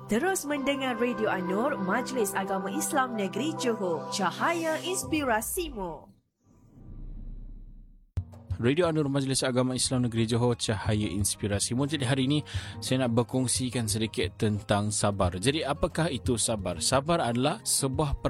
Terus mendengar Radio An-Nur, Majlis Agama Islam Negeri Johor. Cahaya inspirasimu. Radio An-Nur, Majlis Agama Islam Negeri Johor, Cahaya Inspirasimu. Jadi hari ini saya nak berkongsikan sedikit tentang sabar. Jadi apakah itu sabar? Sabar adalah sebuah